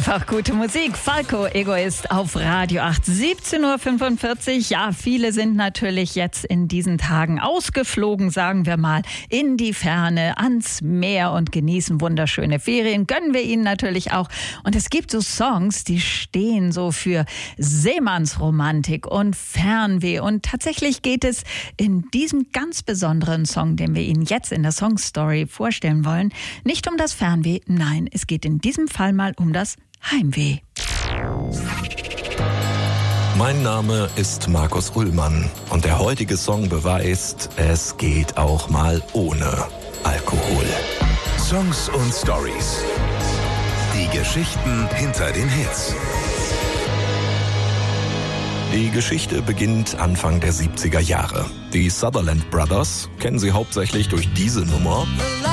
Einfach gute Musik. Falco, Egoist auf Radio 8, 17.45 Uhr. Ja, viele sind natürlich jetzt in diesen Tagen ausgeflogen, sagen wir mal, in die Ferne, ans Meer und genießen wunderschöne Ferien. Gönnen wir ihnen natürlich auch. Und es gibt so Songs, die stehen so für Seemannsromantik und Fernweh. Und tatsächlich geht es in diesem ganz besonderen Song, den wir Ihnen jetzt in der Songstory vorstellen wollen, nicht um das Fernweh, nein, es geht in diesem Fall mal um das Heimweh. Mein Name ist Markus Ullmann und der heutige Song beweist, es geht auch mal ohne Alkohol. Songs und Stories. Die Geschichten hinter den Hits. Die Geschichte beginnt Anfang der 70er Jahre. Die Sutherland Brothers kennen Sie hauptsächlich durch diese Nummer.